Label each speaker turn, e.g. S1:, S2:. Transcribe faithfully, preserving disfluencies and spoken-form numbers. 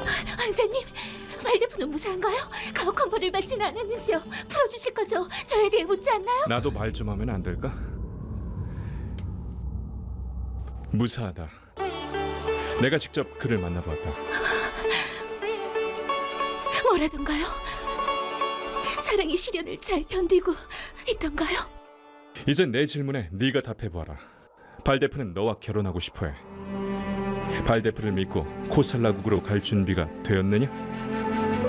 S1: 왕자님, 발대포는 무사한가요? 가혹한 벌을 받지는 않았는지요? 풀어주실 거죠? 저에 대해 묻지 않나요?
S2: 나도 말 좀 하면 안 될까? 무사하다. 내가 직접 그를 만나보았다.
S1: 뭐라던가요? 사랑의 시련을 잘 견디고 있던가요?
S2: 이젠 내 질문에 네가 답해보아라. 발데프는 너와 결혼하고 싶어해. 발데프를 믿고 코살라국으로 갈 준비가 되었느냐?